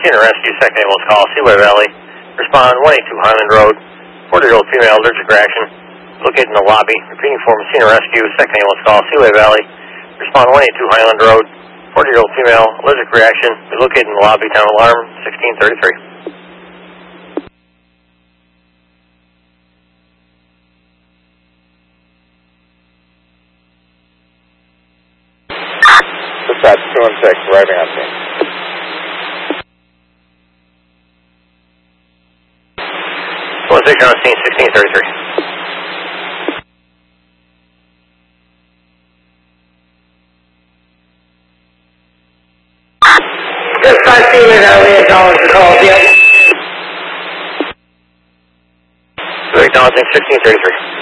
Senior Rescue, second ambulance call, Seaway Valley. Respond 182 Highland Road. 40-year-old female, allergic reaction. Located in the lobby. Repeating form, Senior Rescue, second ambulance call, Seaway Valley. Respond 182 Highland Road. 40-year-old female, allergic reaction. Located in the lobby. Town alarm 1633. Dispatch 216, arriving on scene. On scene, 1633. Dispatch Seaway Valley, acknowledge the call, yep. Acknowledging 1633.